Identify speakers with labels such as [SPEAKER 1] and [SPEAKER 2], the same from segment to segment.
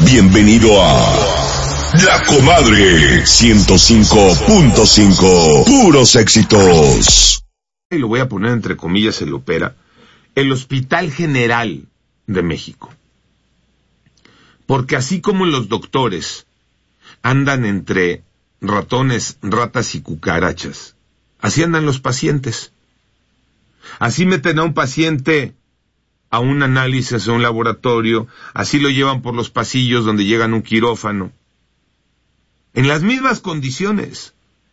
[SPEAKER 1] Bienvenido a La Comadre 105.5. Puros éxitos.
[SPEAKER 2] Y lo voy a poner entre comillas, el opera, el Hospital General de México. Porque así como los doctores andan entre ratones, ratas y cucarachas, así andan los pacientes. Así meten a un paciente a un análisis, a un laboratorio, así lo llevan por los pasillos donde llegan a un quirófano. En las mismas condiciones.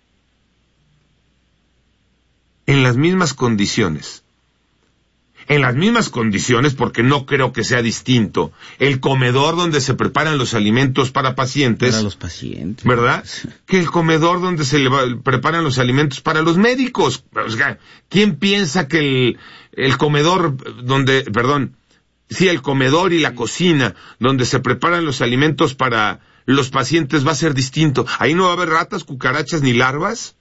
[SPEAKER 2] En las mismas condiciones. En las mismas condiciones, porque no creo que sea distinto. El comedor donde se preparan los alimentos para pacientes.
[SPEAKER 3] Para los pacientes.
[SPEAKER 2] ¿Verdad? Que el comedor donde se preparan los alimentos para los médicos. O sea, ¿quién piensa que el comedor donde, el comedor y la cocina donde se preparan los alimentos para los pacientes va a ser distinto? Ahí no va a haber ratas, cucarachas ni larvas.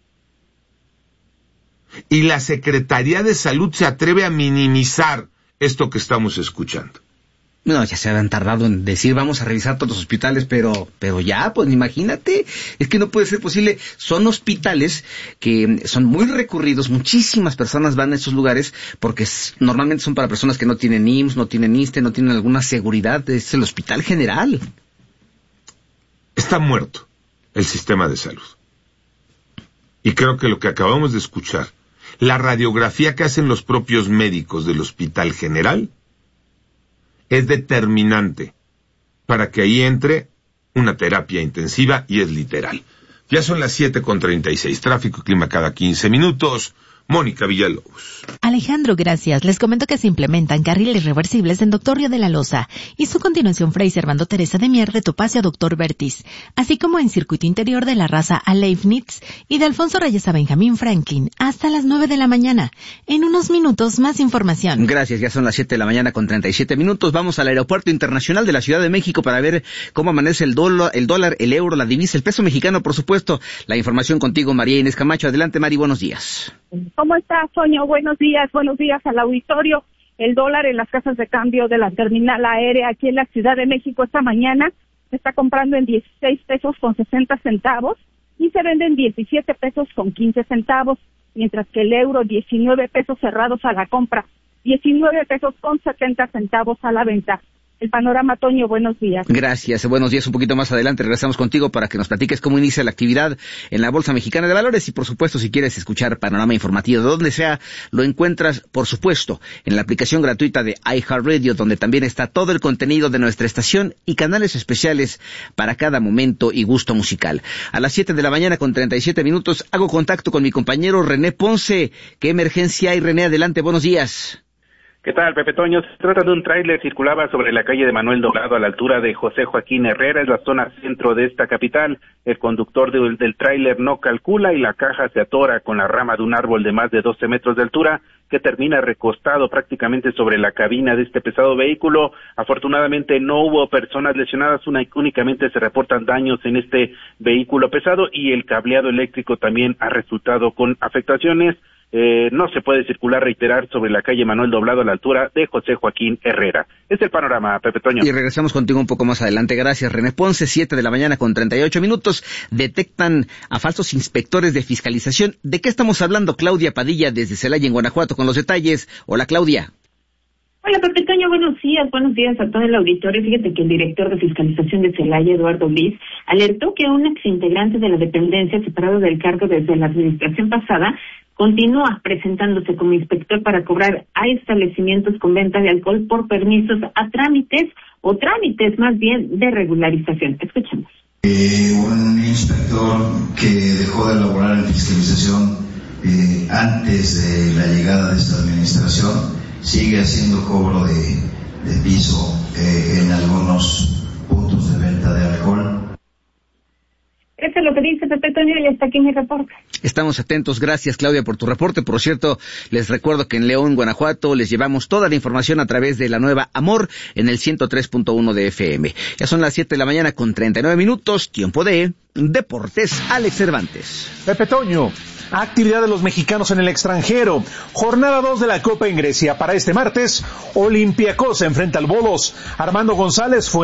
[SPEAKER 2] Y la Secretaría de Salud se atreve a minimizar esto que estamos escuchando.
[SPEAKER 3] No, ya se habían tardado en decir vamos a revisar todos los hospitales, pero ya, pues imagínate, es que no puede ser posible. Son hospitales que son muy recurridos, muchísimas personas van a esos lugares porque normalmente son para personas que no tienen IMSS, no tienen ISSSTE, no tienen alguna seguridad. Es el Hospital General.
[SPEAKER 2] Está muerto el sistema de salud. Y creo que lo que acabamos de escuchar, la radiografía que hacen los propios médicos del Hospital General, es determinante para que ahí entre una terapia intensiva, y es literal. Ya son las 7:36, tráfico y clima cada 15 minutos. Mónica Villalobos.
[SPEAKER 4] Alejandro, gracias. Les comento que se implementan carriles reversibles en Doctor Río de la Loza y su continuación Fray Servando Teresa de Mier de Topacio a Doctor Vertis, así como en circuito interior de La Raza a Leibniz y de Alfonso Reyes a Benjamín Franklin hasta las 9 de la mañana. En unos minutos más información.
[SPEAKER 3] Gracias, ya son las 7 de la mañana con 37 minutos. Vamos al Aeropuerto Internacional de la Ciudad de México para ver cómo amanece el dólar, el euro, la divisa, el peso mexicano, por supuesto. La información contigo, María Inés Camacho. Adelante, Mari, buenos días.
[SPEAKER 5] ¿Cómo estás, Toño? Buenos días al auditorio. El dólar en las casas de cambio de la terminal aérea aquí en la Ciudad de México esta mañana se está comprando en 16 pesos con 60 centavos y se vende en 17 pesos con 15 centavos, mientras que el euro 19 pesos cerrados a la compra, 19 pesos con 70 centavos a la venta. El panorama, Toño, buenos días.
[SPEAKER 3] Gracias, buenos días. Un poquito más adelante regresamos contigo para que nos platiques cómo inicia la actividad en la Bolsa Mexicana de Valores y, por supuesto, si quieres escuchar panorama informativo de donde sea, lo encuentras, por supuesto, en la aplicación gratuita de iHeartRadio, donde también está todo el contenido de nuestra estación y canales especiales para cada momento y gusto musical. A las 7 de la mañana con 37 minutos hago contacto con mi compañero René Ponce. ¿Qué emergencia hay, René? Adelante, buenos días.
[SPEAKER 6] ¿Qué tal, Pepe Toño? Se trata de un tráiler, circulaba sobre la calle de Manuel Doblado a la altura de José Joaquín Herrera, es la zona centro de esta capital. El conductor del tráiler no calcula y la caja se atora con la rama de un árbol de más de 12 metros de altura que termina recostado prácticamente sobre la cabina de este pesado vehículo. Afortunadamente no hubo personas lesionadas, únicamente se reportan daños en este vehículo pesado y el cableado eléctrico también ha resultado con afectaciones. No se puede circular, reiterar, sobre la calle Manuel Doblado a la altura de José Joaquín Herrera. Es el panorama, Pepe Toño.
[SPEAKER 3] Y regresamos contigo un poco más adelante. Gracias, René Ponce. 7 de la mañana con 38 minutos. Detectan a falsos inspectores de fiscalización. ¿De qué estamos hablando? Claudia Padilla desde Celaya, en Guanajuato, con los detalles. Hola, Claudia.
[SPEAKER 7] Hola, Pepe Toño, buenos días a todo el auditorio. Fíjate que el director de fiscalización de Celaya, Eduardo Liz, alertó que un exintegrante de la dependencia separado del cargo desde la administración pasada continúa presentándose como inspector para cobrar a establecimientos con venta de alcohol por permisos a trámites más bien de regularización. Escuchemos.
[SPEAKER 8] Un inspector que dejó de laborar en fiscalización antes de la llegada de esta administración sigue haciendo cobro de piso en algunos puntos de venta de alcohol.
[SPEAKER 7] Eso es lo que dice Pepe Toño y hasta aquí mi reporte.
[SPEAKER 3] Estamos atentos, gracias Claudia por tu reporte. Por cierto, les recuerdo que en León, Guanajuato, les llevamos toda la información a través de la nueva Amor en el 103.1 de FM. Ya son las 7 de la mañana con 39 minutos, tiempo de Deportes. Alex Cervantes.
[SPEAKER 9] Pepe Toño, actividad de los mexicanos en el extranjero. Jornada 2 de la Copa en Grecia. Para este martes, Olympiacos se enfrenta al Volos. Armando González fue